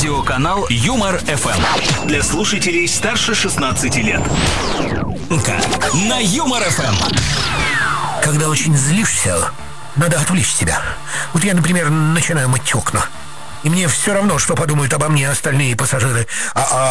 Радиоканал Юмор ФМ. Для слушателей старше 16 лет. На Юмор ФМ. Когда очень злишься, надо отвлечь себя. Вот я, например, начинаю мыть окна. И мне все равно, что подумают обо мне остальные пассажиры.